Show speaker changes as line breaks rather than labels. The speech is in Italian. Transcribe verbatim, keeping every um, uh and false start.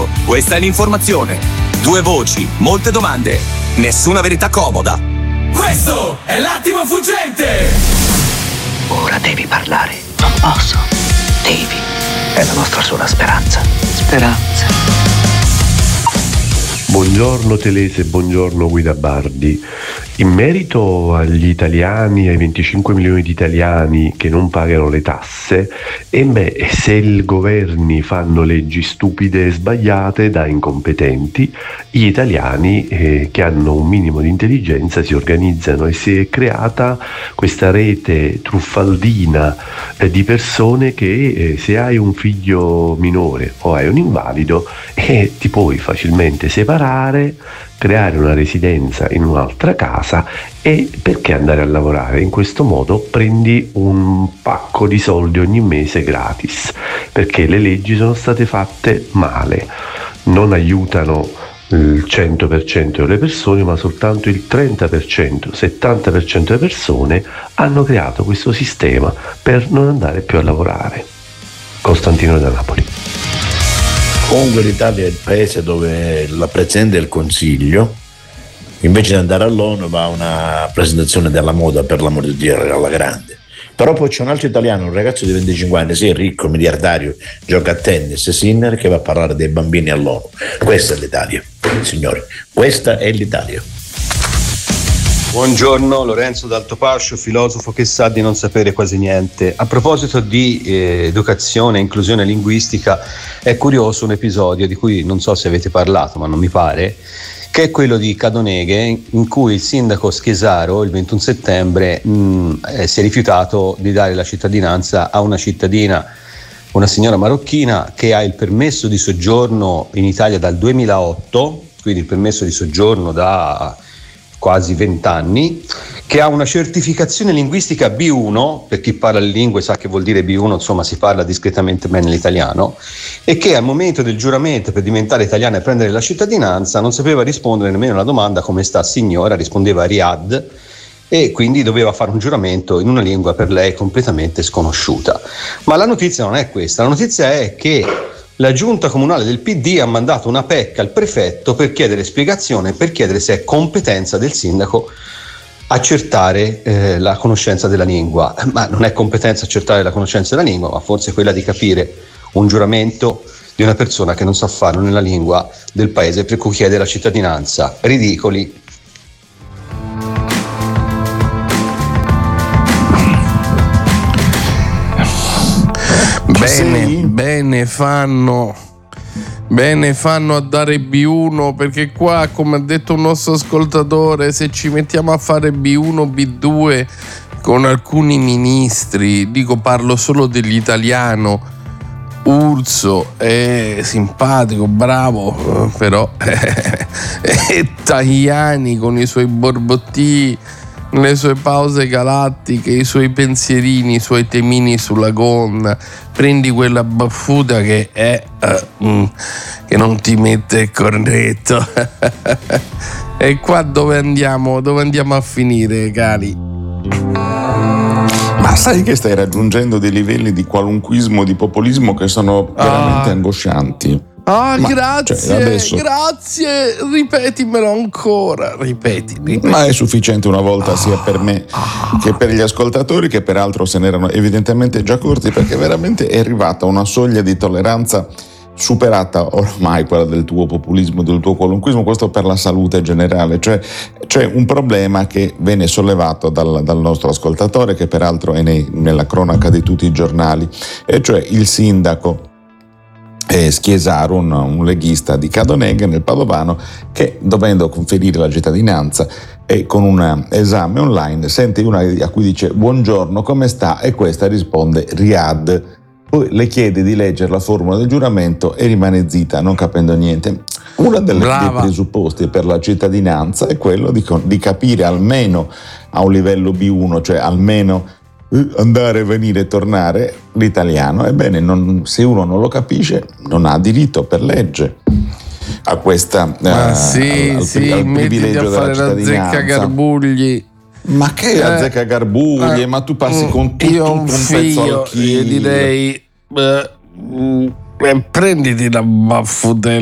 Questo, questa è l'informazione. Due voci, molte domande, nessuna verità comoda. Questo è l'attimo fuggente!
Ora devi parlare. Non posso. Devi. È la nostra sola speranza. Speranza.
Buongiorno Telese, buongiorno Guida Bardi. In merito agli italiani, ai venticinque milioni di italiani che non pagano le tasse, e beh, se i governi fanno leggi stupide e sbagliate da incompetenti, gli italiani eh, che hanno un minimo di intelligenza si organizzano e si è creata questa rete truffaldina eh, di persone che eh, se hai un figlio minore o hai un invalido eh, ti puoi facilmente separare, creare una residenza in un'altra casa e perché andare a lavorare? In questo modo prendi un pacco di soldi ogni mese gratis, perché le leggi sono state fatte male, non aiutano il cento per cento delle persone ma soltanto il trenta per cento, settanta per cento delle persone hanno creato questo sistema per non andare più a lavorare. Costantino da Napoli.
Comunque l'Italia è il paese dove la Presidente del Consiglio, invece di andare all'ONU, va a una presentazione della moda, per l'amor di Dio, alla grande. Però poi c'è un altro italiano, un ragazzo di venticinque anni, sì, ricco, miliardario, gioca a tennis, Sinner, che va a parlare dei bambini all'ONU. Questa è l'Italia, signori, questa è l'Italia.
Buongiorno, Lorenzo d'Altopascio, filosofo che sa di non sapere quasi niente. A proposito di eh, educazione e inclusione linguistica, è curioso un episodio di cui non so se avete parlato, ma non mi pare, che è quello di Cadoneghe, in cui il sindaco Schesaro il ventuno settembre mh, eh, si è rifiutato di dare la cittadinanza a una cittadina, una signora marocchina che ha il permesso di soggiorno in Italia dal duemilaotto, quindi il permesso di soggiorno da quasi vent'anni, che ha una certificazione linguistica B uno, per chi parla le lingue sa che vuol dire B uno, insomma si parla discretamente bene l'italiano, e che al momento del giuramento per diventare italiana e prendere la cittadinanza non sapeva rispondere nemmeno alla domanda come sta signora, rispondeva Riyadh, e quindi doveva fare un giuramento in una lingua per lei completamente sconosciuta. Ma la notizia non è questa, la notizia è che la giunta comunale del P D ha mandato una P E C al prefetto per chiedere spiegazione, per chiedere se è competenza del sindaco accertare eh, la conoscenza della lingua. Ma non è competenza accertare la conoscenza della lingua, ma forse quella di capire un giuramento di una persona che non sa farlo nella lingua del paese per cui chiede la cittadinanza. Ridicoli.
Bene, bene fanno, bene fanno a dare B uno, perché qua, come ha detto un nostro ascoltatore, se ci mettiamo a fare B uno, B due con alcuni ministri, dico parlo solo dell'italiano, Urso è simpatico, bravo, però e Tajani con i suoi borbotti, le sue pause galattiche, i suoi pensierini, i suoi temini sulla gonna, prendi quella baffuta che è uh, mm, che non ti mette il cornetto. E qua dove andiamo? Dove andiamo a finire, cari?
Ma sai che stai raggiungendo dei livelli di qualunquismo, di populismo che sono veramente ah. angoscianti.
Ah,
ma,
grazie,
cioè, adesso...
grazie, ripetimelo ancora, ripeti, ripeti.
Ma è sufficiente una volta ah, sia per me ah, che per gli ascoltatori, che peraltro se ne erano evidentemente già accorti, perché veramente è arrivata una soglia di tolleranza superata ormai, quella del tuo populismo, del tuo qualunquismo. Questo per la salute generale, cioè c'è un problema che viene sollevato dal, dal nostro ascoltatore, che peraltro è nei, nella cronaca di tutti i giornali, e cioè il sindaco Eh, Schesaro, un, un leghista di Cadoneghe nel Padovano, che dovendo conferire la cittadinanza e con un esame online sente una a cui dice buongiorno, come sta? E questa risponde Riyadh. Poi le chiede di leggere la formula del giuramento e rimane zitta, non capendo niente. Uno dei presupposti per la cittadinanza è quello di, di capire almeno a un livello B uno, cioè almeno andare, venire e tornare l'italiano. Ebbene, non, se uno non lo capisce non ha diritto per legge a questa
ma uh, sì,
al, al,
sì,
al
privilegio della cittadinanza. Garbugli.
Ma che eh, azzecca Garbugli? Eh, ma tu passi con tutto
io un,
un
figlio,
pezzo al chilo.
Io direi eh, eh, prenditi la baffutella